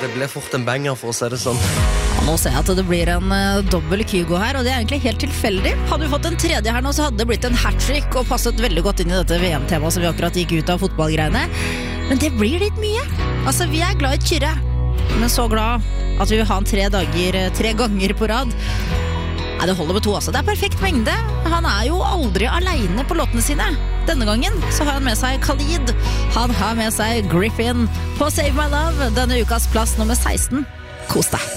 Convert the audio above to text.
Det ble fort en banger, for å si det sånn. Nå ser jeg at det blir en dobbel Kygo her, og det er egentlig helt tilfeldig. Hadde vi fått en tredje her nå, så hadde det blitt en hat-trick og passet veldig godt inn i dette VM-temaet som vi akkurat gikk ut av fotballgreiene. Men det blir litt mye. Altså, vi er glad i Kyrre, men så glad at vi vil ha han 3 ganger på rad. Nei, det holder med 2 også. Det er perfekt mengde. Han er jo aldri alene på låtene sine. Denne gangen så har han med seg Khalid. Han har med seg Griffin på Save My Love, denne ukas plass nummer 16. Kos deg.